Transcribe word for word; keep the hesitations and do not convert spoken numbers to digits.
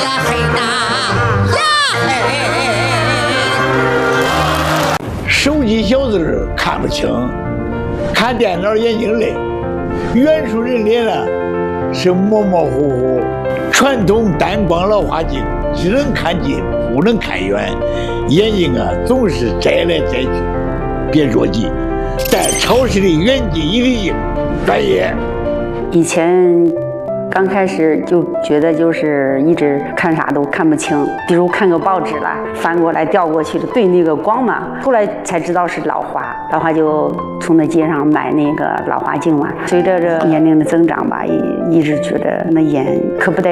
嘿呐呀嘿， 手机小字看不清，看电脑眼睛累，远处人脸呢是模模糊糊。传统单光老花镜只能看近，不能看远，眼睛啊总是摘来摘去。别着急，戴超视力远近一体镜，专业。 以前刚开始就觉得就是一直看啥都看不清，比如看个报纸了，翻过来调过去的，对那个光嘛。后来才知道是老花，老花就从那街上买那个老花镜嘛。随着这年龄的增长吧，也一直觉得那眼可不得。